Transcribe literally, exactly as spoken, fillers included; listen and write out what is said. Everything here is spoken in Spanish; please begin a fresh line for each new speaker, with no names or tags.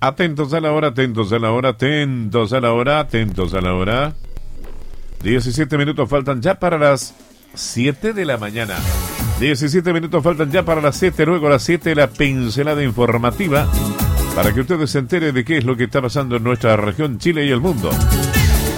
Atentos a la hora, atentos a la hora, atentos a la hora, atentos a la hora. diecisiete minutos faltan ya para las siete de la mañana. diecisiete minutos faltan ya para las siete, luego a las siete la pincelada informativa para que ustedes se enteren de qué es lo que está pasando en nuestra región, Chile y el mundo.